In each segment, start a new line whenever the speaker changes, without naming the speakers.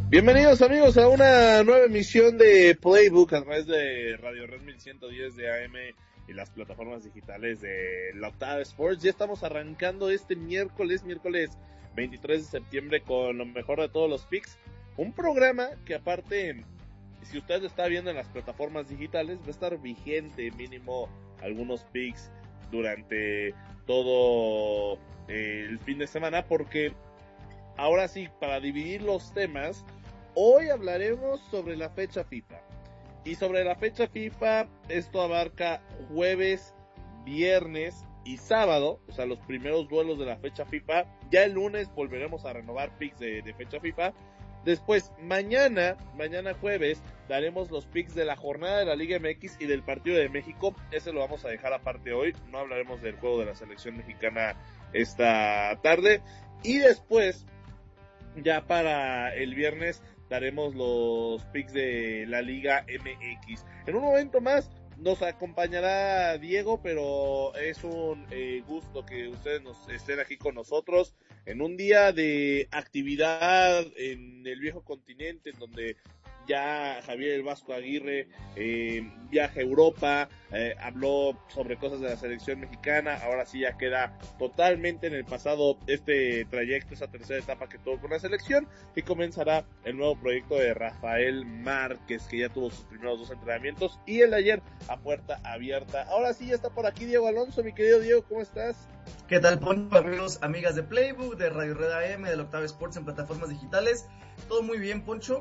Bienvenidos amigos a una nueva emisión de Playbook a través de Radio Red 1110 de AM y las plataformas digitales de la Octava Sports. Ya estamos arrancando este miércoles 23 de septiembre con lo mejor de todos los picks. Un programa que aparte, si usted lo está viendo en las plataformas digitales, va a estar vigente mínimo algunos picks durante todo el fin de semana, porque ahora sí, para dividir los temas, hoy hablaremos sobre la fecha FIFA. Y sobre la fecha FIFA, esto abarca jueves, viernes y sábado, o sea, los primeros duelos de la fecha FIFA. Ya el lunes volveremos a renovar picks de fecha FIFA. Después, mañana jueves, daremos los picks de la jornada de la Liga MX y del partido de México. Ese lo vamos a dejar aparte hoy. No hablaremos del juego de la selección mexicana esta tarde. Y después, ya para el viernes, daremos los picks de la Liga MX. En un momento más nos acompañará Diego, pero es un gusto que ustedes estén aquí con nosotros en un día de actividad en el viejo continente, en donde ya Javier el Vasco Aguirre viaja a Europa, habló sobre cosas de la selección mexicana. Ahora sí ya queda totalmente en el pasado este trayecto, esa tercera etapa que tuvo con la selección, y comenzará el nuevo proyecto de Rafael Márquez, que ya tuvo sus primeros 2 entrenamientos y el de ayer a puerta abierta. Ahora sí ya está por aquí Diego Alonso. Mi querido Diego, ¿cómo estás?
¿Qué tal, Poncho? Amigos, amigas de Playbook, de Radio Red AM, de la Octava Sports en plataformas digitales. Todo muy bien, Poncho.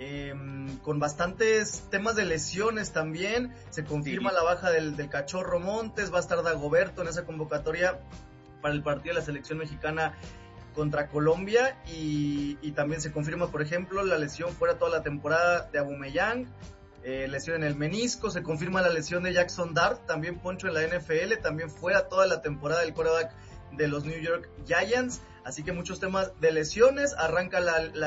Con bastantes temas de lesiones también. Se confirma la baja del Cachorro Montes. Va a estar Dagoberto en esa convocatoria para el partido de la selección mexicana contra Colombia. Y también se confirma, por ejemplo, la lesión fuera toda la temporada de Aubameyang. Lesión en el menisco. Se confirma la lesión de Jackson Dart, también, Poncho, en la NFL, también fuera toda la temporada del quarterback de los New York Giants. Así que muchos temas de lesiones. Arranca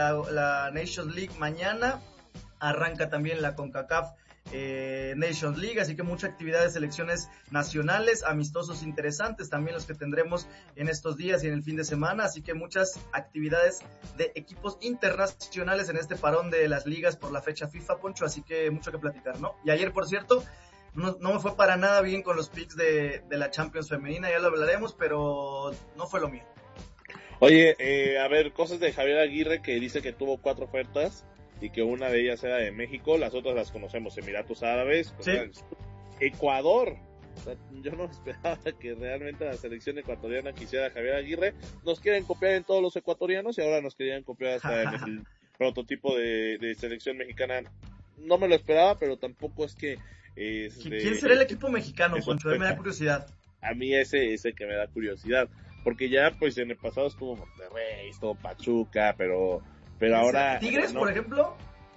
la Nations League mañana, arranca también la CONCACAF Nations League, así que mucha actividad de selecciones nacionales, amistosos interesantes también los que tendremos en estos días y en el fin de semana, así que muchas actividades de equipos internacionales en este parón de las ligas por la fecha FIFA, Poncho, así que mucho que platicar, ¿no? Y ayer, por cierto, no me fue para nada bien con los picks de la Champions femenina, ya lo hablaremos, pero no fue lo mío.
Oye, a ver, cosas de Javier Aguirre, que dice que tuvo 4 ofertas y que una de ellas era de México, las otras las conocemos: Emiratos Árabes,
¿sí?
Ecuador. O sea, yo no esperaba que realmente la selección ecuatoriana quisiera a Javier Aguirre. Nos quieren copiar en todos los ecuatorianos y ahora nos querían copiar hasta en el prototipo de selección mexicana. No me lo esperaba, pero tampoco es que...
¿Quién será el equipo mexicano, Poncho? Me da curiosidad.
A mí ese que me da curiosidad, porque ya pues en el pasado estuvo Monterrey, estuvo Pachuca, pero ahora...
¿Tigres, no, por ejemplo?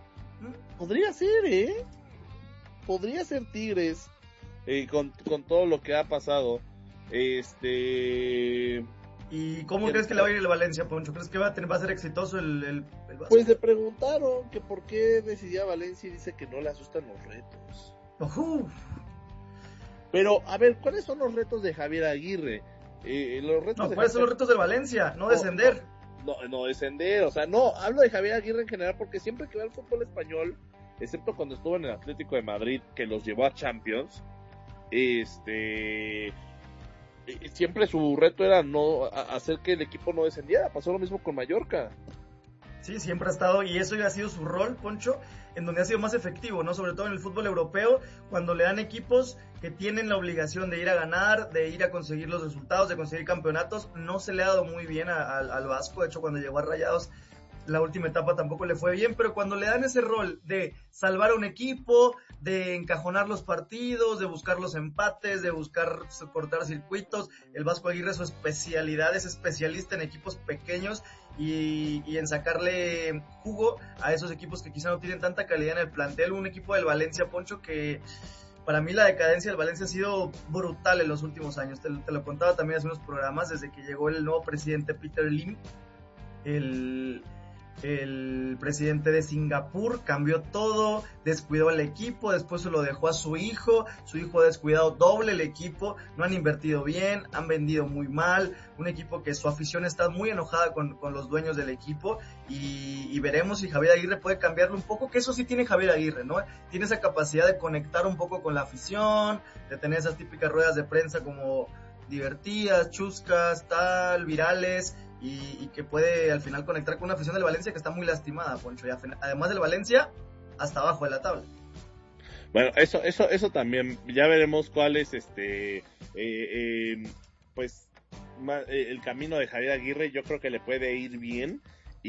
Podría ser Tigres, con todo lo que ha pasado. ¿Y
cómo crees que le va a ir el Valencia, Poncho? ¿Crees que va a ser exitoso el Vasco?
Pues le preguntaron que por qué decidía Valencia y dice que no le asustan los retos. Pero, a ver, ¿cuáles son los retos de Javier Aguirre?
¿Cuáles son los retos de Valencia? No descender.
No descender, o sea, no, hablo de Javier Aguirre en general, porque siempre que va al fútbol español, excepto cuando estuvo en el Atlético de Madrid, que los llevó a Champions, siempre su reto era no hacer que el equipo no descendiera. Pasó lo mismo con Mallorca.
Sí, siempre ha estado, y eso ya ha sido su rol, Poncho, en donde ha sido más efectivo, ¿no? Sobre todo en el fútbol europeo, cuando le dan equipos que tienen la obligación de ir a ganar, de ir a conseguir los resultados, de conseguir campeonatos. No se le ha dado muy bien al Vasco. De hecho, cuando llegó a Rayados, la última etapa tampoco le fue bien, pero cuando le dan ese rol de salvar a un equipo, de encajonar los partidos, de buscar los empates, de buscar cortar circuitos, el Vasco Aguirre, su especialidad, es especialista en equipos pequeños y en sacarle jugo a esos equipos que quizá no tienen tanta calidad en el plantel. Un equipo del Valencia, Poncho, que para mí la decadencia del Valencia ha sido brutal en los últimos años. Te lo contaba también hace unos programas, desde que llegó el nuevo presidente Peter Lim, el presidente de Singapur cambió todo, descuidó el equipo, después se lo dejó a su hijo ha descuidado doble el equipo, no han invertido bien, han vendido muy mal, un equipo que su afición está muy enojada con los dueños del equipo, y veremos si Javier Aguirre puede cambiarlo un poco, que eso sí tiene Javier Aguirre, ¿no? Tiene esa capacidad de conectar un poco con la afición, de tener esas típicas ruedas de prensa como divertidas, chuscas, tal, virales, y que puede al final conectar con una afición del Valencia que está muy lastimada, Poncho, y además del Valencia, hasta abajo de la tabla.
Bueno, eso también, ya veremos cuál es pues el camino de Javier Aguirre. Yo creo que le puede ir bien,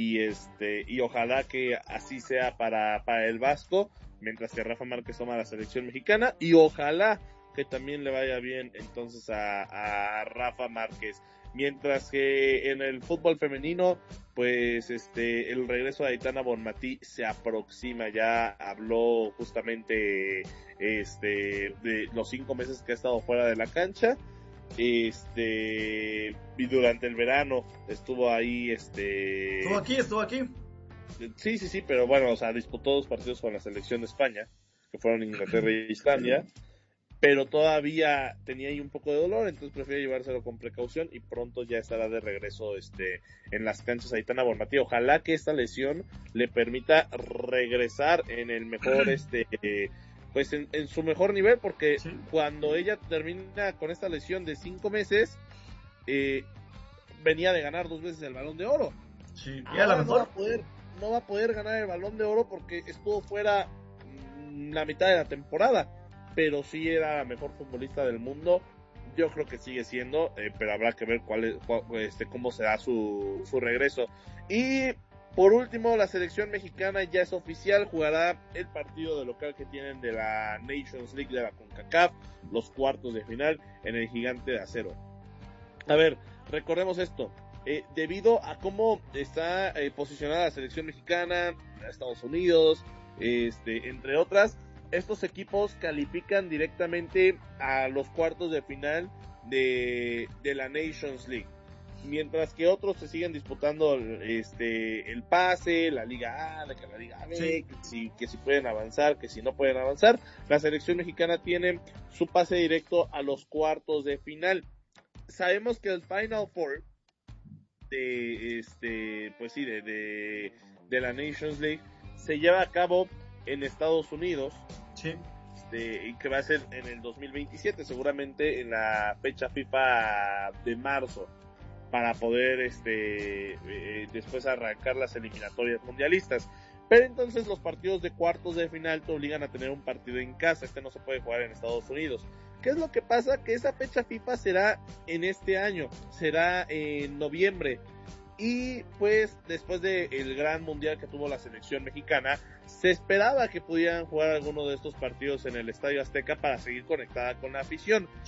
y ojalá que así sea para el Vasco, mientras que Rafa Márquez toma la selección mexicana, y ojalá que también le vaya bien entonces a Rafa Márquez. Mientras que en el fútbol femenino, pues el regreso de Aitana Bonmatí se aproxima. Ya habló justamente de los 5 meses que ha estado fuera de la cancha, y durante el verano estuvo ahí
Estuvo aquí.
Sí, pero bueno, o sea, disputó 2 partidos con la selección de España, que fueron Inglaterra y Islandia, pero todavía tenía ahí un poco de dolor, entonces prefiero llevárselo con precaución, y pronto ya estará de regreso en las canchas Aitana Bonmatí. Ojalá que esta lesión le permita regresar en el mejor pues en su mejor nivel, porque sí, cuando ella termina con esta lesión de 5 meses, venía de ganar 2 veces el Balón de Oro.
Sí, y a lo mejor
no va a poder ganar el Balón de Oro porque estuvo fuera la mitad de la temporada, pero sí era la mejor futbolista del mundo. Yo creo que sigue siendo, pero habrá que ver cómo será su regreso. Y por último, la selección mexicana ya es oficial, jugará el partido de local que tienen de la Nations League de la CONCACAF, los cuartos de final, en el Gigante de Acero. A ver, recordemos esto, debido a cómo está posicionada la selección mexicana, Estados Unidos, entre otras, estos equipos califican directamente a los cuartos de final de la Nations League, mientras que otros se siguen disputando el pase, la Liga A, la Liga B, sí, que si pueden avanzar, que si no pueden avanzar. La selección mexicana tiene su pase directo a los cuartos de final. Sabemos que el Final Four de la Nations League se lleva a cabo en Estados Unidos.
Sí.
Y que va a ser en el 2027, seguramente en la fecha FIFA de marzo, para poder después arrancar las eliminatorias mundialistas. Pero entonces los partidos de cuartos de final te obligan a tener un partido en casa. No se puede jugar en Estados Unidos. ¿Qué es lo que pasa? Que esa fecha FIFA será en este año, será en noviembre. Y pues después del gran mundial que tuvo la selección mexicana, se esperaba que pudieran jugar alguno de estos partidos en el Estadio Azteca para seguir conectada con la afición.